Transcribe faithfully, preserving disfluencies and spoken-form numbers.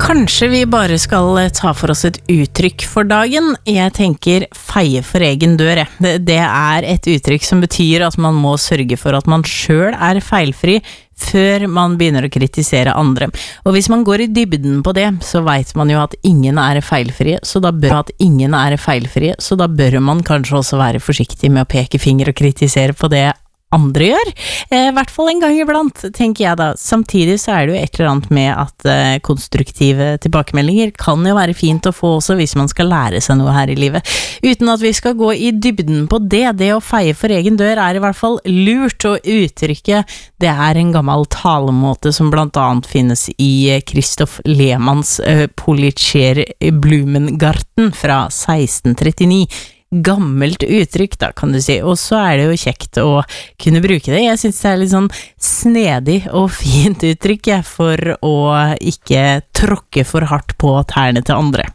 Kanskje vi bare skal ta for oss et uttrykk for dagen. Jeg tenker feie for egen dør. Det, det er et uttrykk som betyr at man må sørge for at man selv er feilfri før man begynner å kritisere andre. Og hvis man går i dybden på det, så vet man jo at ingen er feilfrie, så da bør at ingen er feilfrie, så da bør man kanskje også være forsiktig med å peke finger og kritisere på det andre gjør, eh, i hvert fall en gang iblant, tenker jeg da. Samtidig så er det jo et eller annet med at eh, konstruktive tilbakemeldinger kan jo være fint å få også hvis man skal lære seg noe her i livet. Uten at vi skal gå i dybden på det, det å feie for egen dør er i hvert fall lurt, og uttrykket, det er en gammel talemåte som blant annet finnes i Christoph Lehmanns eh, Polizei Blumengarten fra seksten trettini. Gammelt uttrykk da, kan du si, og så er det jo kjekt å kunne bruke det. Jeg synes det er litt sånn snedig og fint uttrykk for å ikke tråkke for hardt på tærne til andre.